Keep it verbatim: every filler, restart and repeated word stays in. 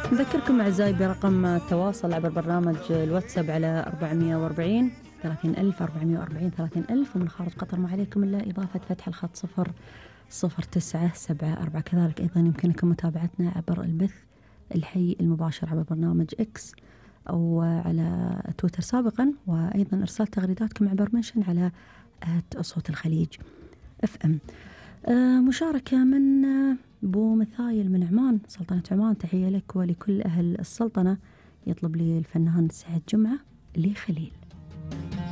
نذكركم أعزائي برقم التواصل عبر برنامج الواتساب على أربعمية وأربعين ثلاثين ألف أربعمية وأربعين ثلاثين ألف، ومن خارج قطر ما عليكم إلا إضافة فتح الخط صفر صفر تسعة سبعة أربعة. كذلك أيضا يمكنكم متابعتنا عبر البث الحي المباشر عبر برنامج إكس أو على تويتر سابقا، وأيضا إرسال تغريداتكم عبر منشن على صوت الخليج اف ام. آه مشاركة من آه بو مثايل من عمان، سلطنة عمان، تحية لك ولكل أهل السلطنة. يطلب لي الفنان سعد جمعة لي خليل.